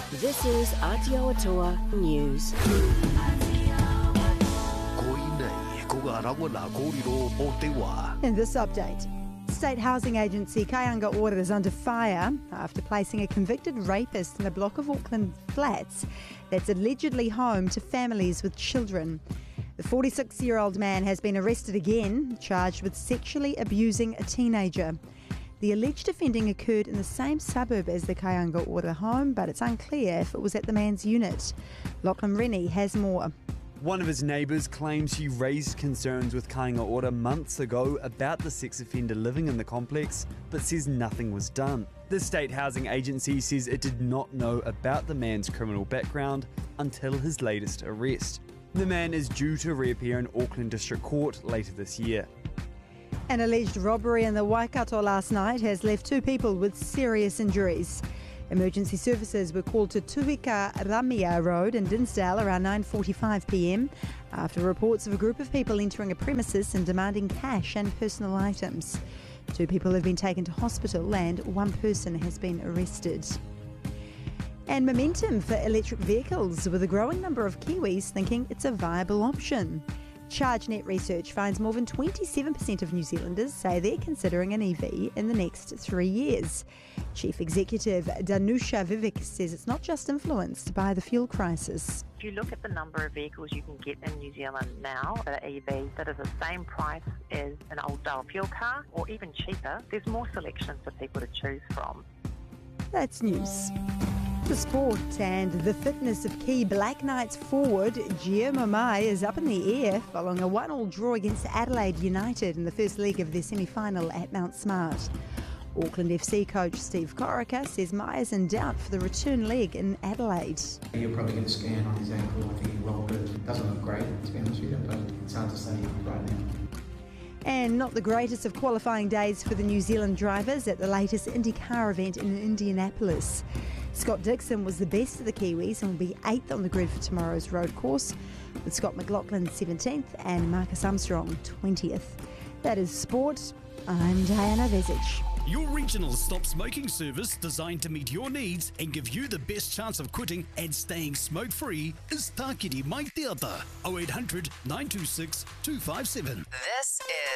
This is Aotearoa News. In this update, State Housing Agency Kaianga Ora is under fire after placing a convicted rapist in a block of Auckland flats that's allegedly home to families with children. The 46-year-old man has been arrested again, charged with sexually abusing a teenager. The alleged offending occurred in the same suburb as the Kaianga Ora home, but it's unclear if it was at the man's unit. Lachlan Rennie has more. One of his neighbours claims he raised concerns with Kaianga Ora months ago about the sex offender living in the complex, but says nothing was done. The State Housing Agency says it did not know about the man's criminal background until his latest arrest. The man is due to reappear in Auckland District Court later this year. An alleged robbery in the Waikato last night has left 2 people with serious injuries. Emergency services were called to Tuhika Ramia Road in Dinsdale around 9:45 p.m. after reports of a group of people entering a premises and demanding cash and personal items. 2 people have been taken to hospital and 1 person has been arrested. And momentum for electric vehicles, with a growing number of Kiwis thinking it's a viable option. ChargeNet research finds more than 27% of New Zealanders say they're considering an EV in the next 3 years. Chief Executive Danusha Vivek says it's not just influenced by the fuel crisis. If you look at the number of vehicles you can get in New Zealand now that are EVs that are the same price as an old diesel fuel car or even cheaper, there's more selections for people to choose from. That's news. The sport and the fitness of key Black Knights forward Gia Mamai is up in the air following a 1-1 draw against Adelaide United in the first leg of their semi-final at Mount Smart. Auckland FC coach Steve Corica says Mai is in doubt for the return leg in Adelaide. You'll probably get a scan on his ankle. I think he rolled it. It doesn't look great, to be honest with you, but it's hard to say right now. And not the greatest of qualifying days for the New Zealand drivers at the latest IndyCar event in Indianapolis. Scott Dixon was the best of the Kiwis and will be 8th on the grid for tomorrow's road course, with Scott McLaughlin 17th and Marcus Armstrong 20th. That is sport. I'm Diana Vezic. Your regional stop smoking service designed to meet your needs and give you the best chance of quitting and staying smoke-free is Tākiri Mai Te Ata, 0800 926 257. This is